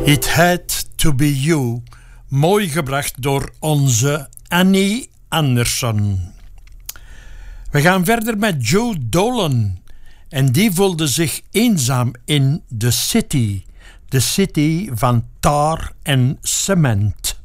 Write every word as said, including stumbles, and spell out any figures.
It Had to Be You, mooi gebracht door onze Annie Anderson. We gaan verder met Joe Dolan en die voelde zich eenzaam in The City, de city van tar en cement.